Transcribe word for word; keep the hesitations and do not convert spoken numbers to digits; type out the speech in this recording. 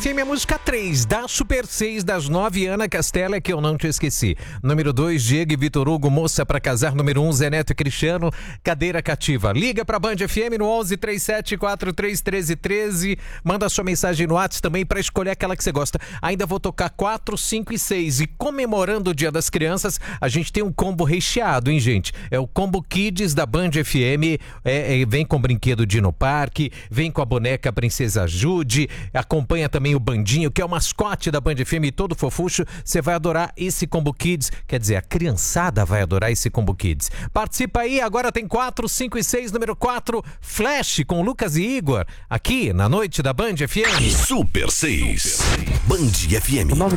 M, a música três da Super seis das nove, Ana Castela, é que eu não te esqueci. Número dois, Diego e Vitor Hugo, Moça pra Casar. Número um, Zé Neto e Cristiano, Cadeira Cativa. Liga pra Band F M no onze, três sete quatro três, treze treze. Manda sua mensagem no WhatsApp também pra escolher aquela que você gosta. Ainda vou tocar quatro, cinco e seis. E comemorando o Dia das Crianças, a gente tem um combo recheado, hein, gente? É o Combo Kids da Band F M. É, é, vem com brinquedo Dino Parque, vem com a boneca Princesa Jude, acompanha também o Bandinho, que é o mascote da Band F M, todo fofucho. Você vai adorar esse Combo Kids, quer dizer, a criançada vai adorar esse Combo Kids. Participa aí, agora tem quatro, cinco e seis. Número quatro, Flash com Lucas e Igor, aqui na noite da Band F M. Super seis, Band F M.